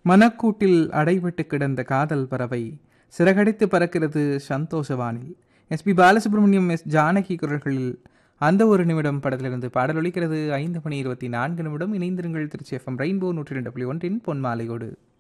மனக்கூட்டில் அடைபட்டு கிடந்த காதல் பறவை சிறகடித்து பறக்கிறது சந்தோஷவானில். எஸ்பி பாலசுப்ரமணியம், எஸ் ஜானகி குரல்களில் அந்த ஒரு நிமிடம் படத்திலிருந்து பாடல் ஒலிக்கிறது. 5 மணி 24 நிமிடம். இணைந்திருங்கள் திருச்சி FM ரெயின்போ 102.1 பொன்மாலையோடு.